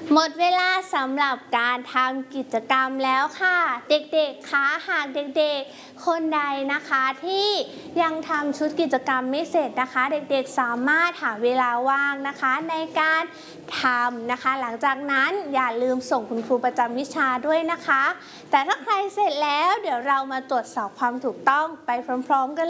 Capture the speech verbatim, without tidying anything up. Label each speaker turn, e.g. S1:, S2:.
S1: หมดเวลาสำหรับการทำกิจกรรมแล้วค่ะเด็กๆคะหากเด็กๆคนใดนะคะที่ยังทำชุดกิจกรรมไม่เสร็จนะคะเด็กๆสามารถหาเวลาว่างนะคะในการทำนะคะหลังจากนั้นอย่าลืมส่งคุณครูประจำวิชาด้วยนะคะแต่ถ้าใครเสร็จแล้วเดี๋ยวเรามาตรวจสอบความถูกต้องไปพร้อมๆกัน